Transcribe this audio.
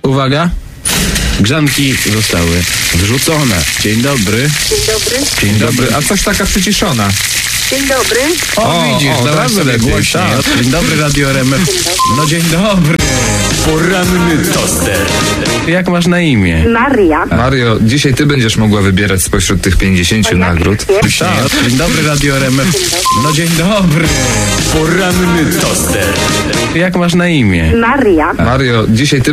Uwaga. Grzanki zostały wrzucone. Dzień dobry. Dzień dobry. Dzień dobry. A coś taka przyciszona. Dzień dobry. O, widzisz, od dawaj razu sobie lepiej, głośniej. tak. Dzień dobry, Radio RMF. No dzień dobry. Poranny toster. Jak masz na imię? Maria. Mario, dzisiaj ty będziesz mogła wybierać spośród tych 50 nagród. Tak. Dzień dobry, Radio RMF. No dzień dobry. Poranny toster. Jak masz na imię? Maria. Mario, dzisiaj ty